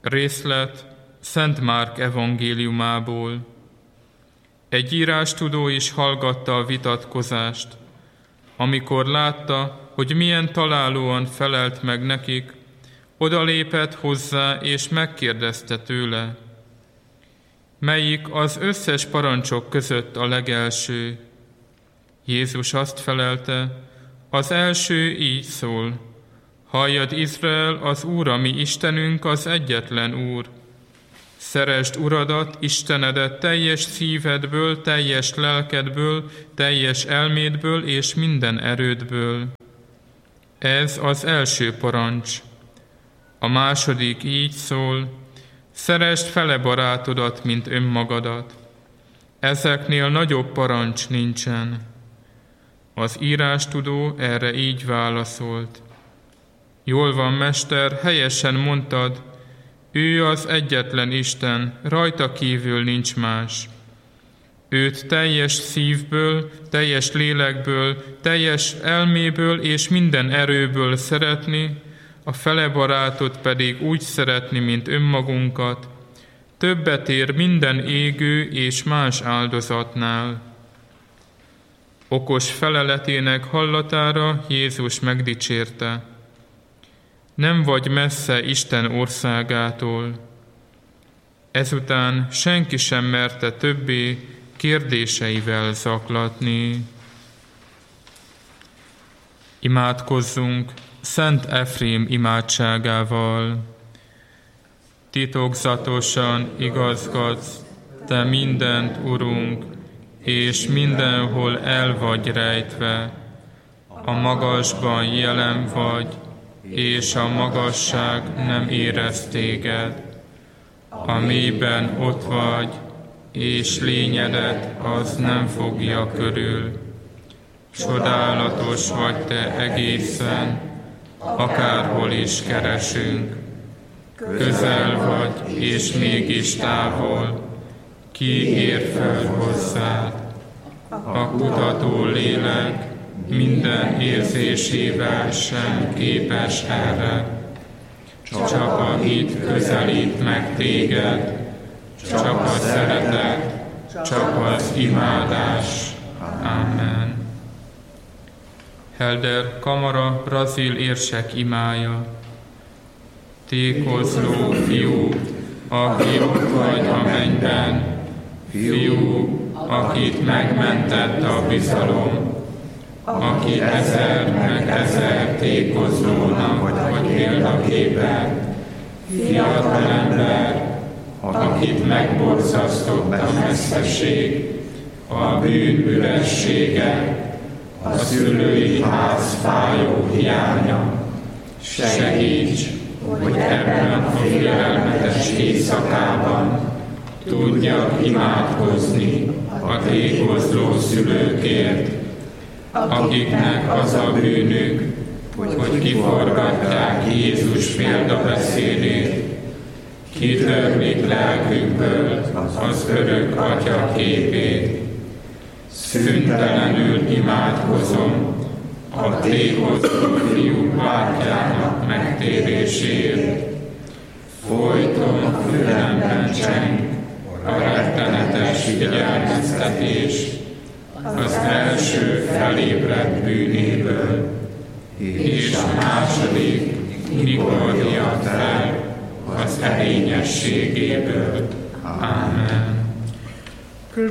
Részlet Szent Márk evangéliumából. Egy írástudó is hallgatta a vitatkozást. Amikor látta, hogy milyen találóan felelt meg nekik, odalépett hozzá és megkérdezte tőle: melyik az összes parancsok között a legelső? Jézus azt felelte: az első így szól: halljad, Izrael, az Úr, a mi Istenünk, az egyetlen Úr. Szeresd Uradat, Istenedet teljes szívedből, teljes lelkedből, teljes elmédből és minden erődből. Ez az első parancs. A második így szól: szeresd fele barátodat, mint önmagadat. Ezeknél nagyobb parancs nincsen. Az írástudó erre így válaszolt: jól van, mester, helyesen mondtad, ő az egyetlen Isten, rajta kívül nincs más. Őt teljes szívből, teljes lélekből, teljes elméből és minden erőből szeretni, a fele barátot pedig úgy szeretni, mint önmagunkat, többet ér minden égő és más áldozatnál. Okos feleletének hallatára Jézus megdicsérte: nem vagy messze Isten országától. Ezután senki sem merte többé kérdéseivel zaklatni. Imádkozzunk Szent Efrém imádságával. Titokzatosan igazgatsz te mindent, Urunk, és mindenhol el vagy rejtve. A magasban jelen vagy, és a magasság nem érez téged. A mélyben ott vagy, és lényedet az nem fogja körül. Csodálatos vagy te egészen, akárhol is keresünk. Közel vagy, és mégis távol, ki ér föl hozzád? A kutató lélek minden érzésével sem képes erre. Csak a hit közelít meg téged, csak a szeretet, csak az imádás. Amen. Helder Kamara brazil érsek imája. Tékozló fiú, aki ott vagy a mennyben, fiú, akit megmentett a bizalom, aki ezer meg ezer tékozlónak vagy példaképpen, fiatalember, akit megborzasztott a messzesség, a bűn üressége, a szülői ház fájó hiánya. Segíts, hogy ebben a félelmetes éjszakában tudjak imádkozni a tékozló szülőkért, akiknek az a bűnük, hogy kiforgatják Jézus példabeszédét, kitörlik lelkükből az örök Atya képét. Szüntelenül imádkozom a tékozló fiú bátyjának megtéréséért. Folyton a fülemben cseng a rettenetes figyelmeztetés az első felébredt bűnéből, és a második, mikor riadt fel az erényességéből. Amen.